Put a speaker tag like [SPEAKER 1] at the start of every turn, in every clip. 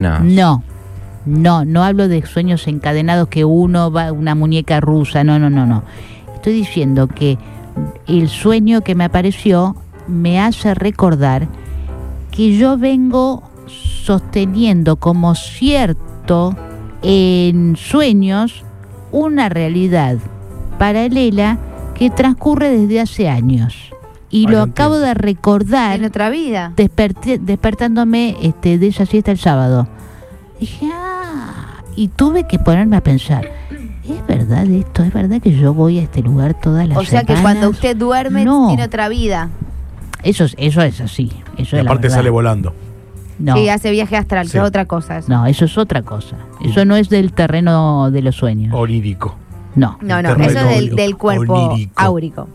[SPEAKER 1] No hablo de sueños encadenados que uno va, una muñeca rusa, no. Estoy diciendo que el sueño que me apareció me hace recordar que yo vengo sosteniendo como cierto en sueños una realidad paralela que transcurre desde hace años. Y lo acabo de recordar
[SPEAKER 2] en otra vida,
[SPEAKER 1] despertándome de esa siesta el sábado. Dije, y tuve que ponerme a pensar, ¿es verdad esto? ¿Es verdad que yo voy a este lugar todas las semanas?
[SPEAKER 2] O sea que cuando usted duerme tiene otra vida.
[SPEAKER 1] Eso es así. Eso
[SPEAKER 3] y aparte sale volando.
[SPEAKER 1] No.
[SPEAKER 2] Sí, hace viaje astral, que es otra cosa.
[SPEAKER 1] No, eso es otra cosa. Eso no es del terreno de los sueños.
[SPEAKER 3] Onírico.
[SPEAKER 1] No,
[SPEAKER 2] eso es del cuerpo áurico.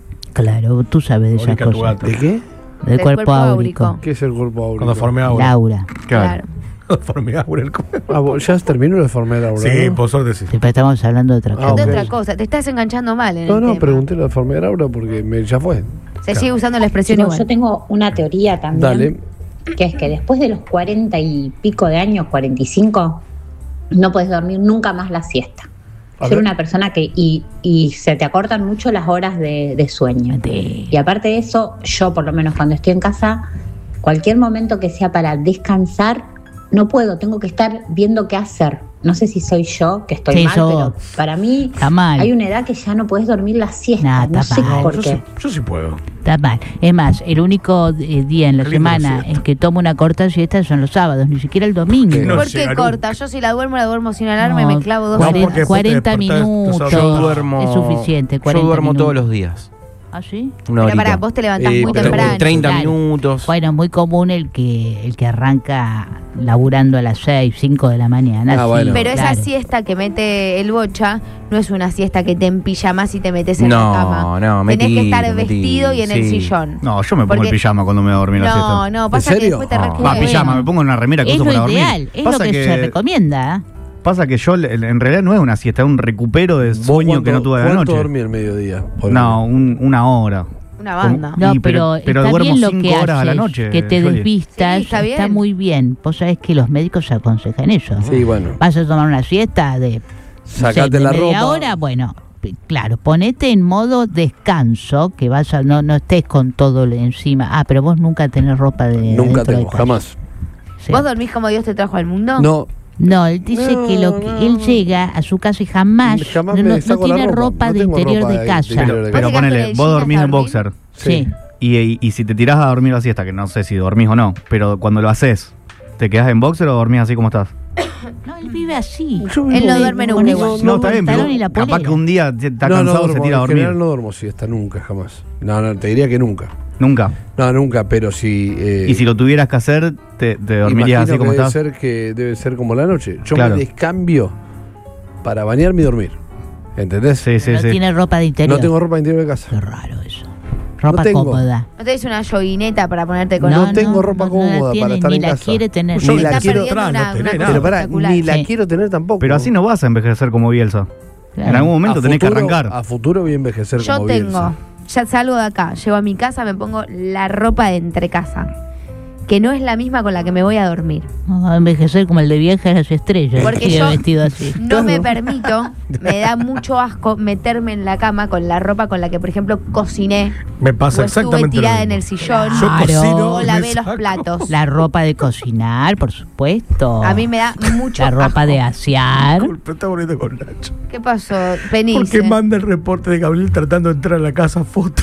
[SPEAKER 1] Claro, tú sabes de esas cosas.
[SPEAKER 4] ¿De qué?
[SPEAKER 1] Del cuerpo áurico.
[SPEAKER 4] ¿Qué es el cuerpo áurico?
[SPEAKER 3] Cuando formé aura.
[SPEAKER 1] Laura.
[SPEAKER 3] Claro. Formé aura.
[SPEAKER 4] ¿Ya terminó de formar aura?
[SPEAKER 3] Sí, por suerte sí.
[SPEAKER 1] Pero estamos hablando de otra cosa.
[SPEAKER 2] De otra cosa, te estás enganchando mal en el tema.
[SPEAKER 4] No, pregunté lo de formar aura porque ya fue.
[SPEAKER 2] Se sigue usando la expresión igual.
[SPEAKER 5] Yo tengo una teoría también.
[SPEAKER 4] Dale.
[SPEAKER 5] Que es que después de los 40 y pico de años, 45, no puedes dormir nunca más la siesta. Yo era una persona que y se te acortan mucho las horas de sueño. Y aparte de eso, yo por lo menos cuando estoy en casa, cualquier momento que sea para descansar, no puedo, tengo que estar viendo qué hacer. No sé si soy yo que estoy mal, pero para mí hay una edad que ya no puedes dormir la siesta. No sé por qué.
[SPEAKER 3] Yo sí puedo.
[SPEAKER 1] Está mal. Es más, el único día en la semana en que tomo una corta siesta son los sábados, ni siquiera el domingo.
[SPEAKER 2] ¿Por qué corta? Yo si la duermo sin alarma y me clavo 2 horas.
[SPEAKER 1] 40 minutos. Es suficiente.
[SPEAKER 6] Yo duermo todos los días.
[SPEAKER 1] ¿Ah, sí?
[SPEAKER 2] Pero pará, vos te levantás muy temprano.
[SPEAKER 6] 30 minutos.
[SPEAKER 1] Bueno, muy común el que arranca laburando a las 6, 5 de la mañana.
[SPEAKER 4] Bueno.
[SPEAKER 2] Pero esa siesta que mete el Bocha no es una siesta que te empijamas y te metes en la cama. Tenés que estar vestido y en el sillón.
[SPEAKER 7] No, yo me pongo el pijama cuando me voy a dormir la siesta.
[SPEAKER 2] No, pasa que después te
[SPEAKER 7] pijama, me pongo una remera que uso para dormir.
[SPEAKER 1] Es lo que se recomienda.
[SPEAKER 7] Pasa que yo en realidad no es una siesta, es un recupero de sueño que no tuve de la noche.
[SPEAKER 4] ¿Cuánto dormí el mediodía?
[SPEAKER 7] No, una hora.
[SPEAKER 2] Una banda.
[SPEAKER 1] No, pero
[SPEAKER 7] duermo
[SPEAKER 1] bien lo
[SPEAKER 7] 5
[SPEAKER 1] que
[SPEAKER 7] horas a la
[SPEAKER 1] haces,
[SPEAKER 7] noche.
[SPEAKER 1] Que te desvistas,
[SPEAKER 2] sí, está
[SPEAKER 1] muy bien. Vos sabés que los médicos aconsejan eso.
[SPEAKER 4] Sí, bueno.
[SPEAKER 1] Vas a tomar una siesta de
[SPEAKER 4] sacate la
[SPEAKER 1] media
[SPEAKER 4] ropa.
[SPEAKER 1] hora, bueno, claro, ponete en modo descanso, que vas a no estés con todo encima. Pero vos nunca tenés ropa de
[SPEAKER 4] nunca tengo, jamás.
[SPEAKER 1] Sí.
[SPEAKER 2] ¿Vos dormís como Dios te trajo al mundo?
[SPEAKER 4] No,
[SPEAKER 1] él dice que él llega a su casa y jamás no tiene ropa de interior de casa.
[SPEAKER 7] Pero ponele, vos dormís en boxer.
[SPEAKER 1] Sí.
[SPEAKER 7] Y si te tirás a dormir la siesta, que no sé si dormís o no, pero cuando lo haces, ¿te quedás en boxer o dormís así como estás?
[SPEAKER 1] No, él vive así.
[SPEAKER 2] Él no duerme nunca igual.
[SPEAKER 7] No, está bien, pero capaz que un día está cansado, se tira a dormir.
[SPEAKER 4] En general no duermo siesta, nunca, jamás. No, te diría que nunca.
[SPEAKER 7] ¿Nunca?
[SPEAKER 4] No, nunca, pero si...
[SPEAKER 7] y si lo tuvieras que hacer, te dormirías así como estás.
[SPEAKER 4] Debe ser como la noche. Yo
[SPEAKER 7] claro.
[SPEAKER 4] me descambio para bañarme y dormir. ¿Entendés?
[SPEAKER 7] Sí.
[SPEAKER 1] No tiene ropa de interior.
[SPEAKER 4] No tengo ropa de interior de casa.
[SPEAKER 1] Qué raro eso. Ropa cómoda.
[SPEAKER 2] ¿No tenés una joguineta para ponerte con
[SPEAKER 4] No tengo ropa cómoda para estar en casa.
[SPEAKER 1] Ni la quiere tener.
[SPEAKER 4] Ni la quiero
[SPEAKER 2] pero
[SPEAKER 4] pará, ni la quiero tener tampoco.
[SPEAKER 7] Pero así no vas a envejecer como Bielsa. Claro. En algún momento tenés que arrancar.
[SPEAKER 4] A futuro voy a envejecer como Bielsa.
[SPEAKER 2] Ya salgo de acá, llego a mi casa, me pongo la ropa de entre casa, que no es la misma con la que me voy a dormir.
[SPEAKER 1] Va a envejecer como el de Viaje a las Estrellas.
[SPEAKER 2] Porque yo
[SPEAKER 1] vestido así.
[SPEAKER 2] No me permito, me da mucho asco meterme en la cama con la ropa con la que, por ejemplo, cociné.
[SPEAKER 3] Me pasa exactamente
[SPEAKER 2] estuve tirada en el sillón.
[SPEAKER 3] Yo cocino
[SPEAKER 2] o lavé los platos.
[SPEAKER 1] La ropa de cocinar, por supuesto.
[SPEAKER 2] A mí me da mucho
[SPEAKER 1] La ropa
[SPEAKER 2] asco.
[SPEAKER 1] de asear.
[SPEAKER 3] Está bonito con Nacho.
[SPEAKER 2] ¿Qué pasó, Penice?
[SPEAKER 3] Porque manda el reporte de Gabriel tratando de entrar a la casa foto.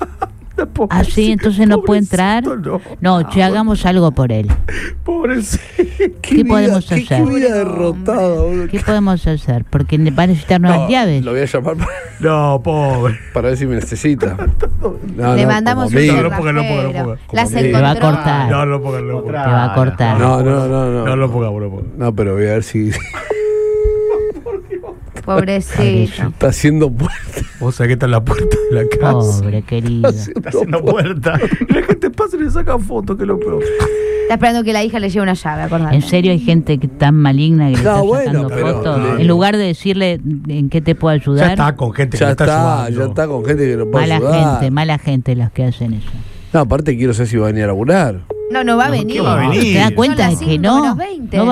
[SPEAKER 1] Así, entonces no puede entrar. No, che, hagamos algo por él.
[SPEAKER 3] Pobrecito.
[SPEAKER 1] ¿Qué podemos hacer?
[SPEAKER 4] Qué vida derrotada, boludo.
[SPEAKER 1] ¿Qué podemos hacer? Porque va a necesitar nuevas llaves.
[SPEAKER 4] Lo voy a llamar
[SPEAKER 3] No, pobre.
[SPEAKER 4] para ver si me necesita.
[SPEAKER 2] Le mandamos un
[SPEAKER 3] No lo ponga.
[SPEAKER 2] Las
[SPEAKER 1] Te va a cortar.
[SPEAKER 3] No lo ponga.
[SPEAKER 1] Te va a cortar.
[SPEAKER 4] No.
[SPEAKER 3] No lo ponga.
[SPEAKER 4] No, pero voy a ver si
[SPEAKER 2] Pobrecito.
[SPEAKER 4] está haciendo puerta.
[SPEAKER 3] Vos sabés que está en la puerta de la casa.
[SPEAKER 1] Pobre querido.
[SPEAKER 7] Está haciendo puerta.
[SPEAKER 3] La gente pasa y le saca fotos, que es lo peor.
[SPEAKER 2] Está esperando que la hija le lleve una llave, acordate.
[SPEAKER 1] En serio hay gente que tan maligna que le está sacando fotos. En lugar de decirle en qué te puedo ayudar.
[SPEAKER 3] Ya está con gente que
[SPEAKER 4] Ya
[SPEAKER 3] le está ayudando.
[SPEAKER 4] Ya está con gente que no puede ayudar.
[SPEAKER 1] Mala gente los que hacen eso.
[SPEAKER 4] No, aparte quiero saber si va a venir a laburar.
[SPEAKER 2] No va a venir.
[SPEAKER 7] ¿Qué va a venir?
[SPEAKER 1] ¿Te das cuenta de que no?
[SPEAKER 2] -20.
[SPEAKER 1] No va